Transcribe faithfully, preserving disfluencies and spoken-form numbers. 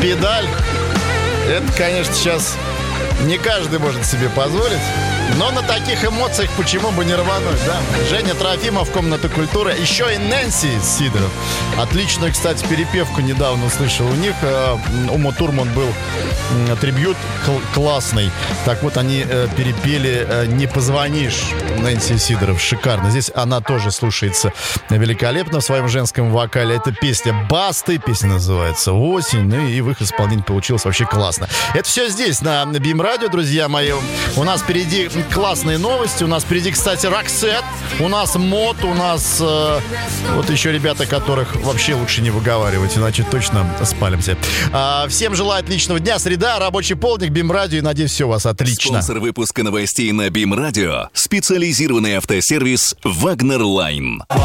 педаль. Это, конечно, сейчас не каждый может себе позволить. Но на таких эмоциях почему бы не рвануть, да? Женя Трофимов, «Комната культуры». Еще и Нэнси Сидоров. Отличную, кстати, перепевку недавно услышал у них. Ума Турман был трибьют классный. Так вот, они перепели «Не позвонишь» Нэнси Сидоров. Шикарно. Здесь она тоже слушается великолепно в своем женском вокале. Это песня Басты. Песня называется «Осень». Ну и в их исполнении получилось вообще классно. Это все здесь, на Бим Радио, друзья мои. У нас впереди классные новости. У нас впереди, кстати, Роксет. У нас Мод. У нас э, вот еще ребята, которых вообще лучше не выговаривать, иначе точно спалимся. А, всем желаю отличного дня. Среда, рабочий полдник, Бим Радио. И надеюсь, все у вас отлично. Спонсор выпуска новостей на Бим Радио. Специализированный автосервис «Вагнер Лайн».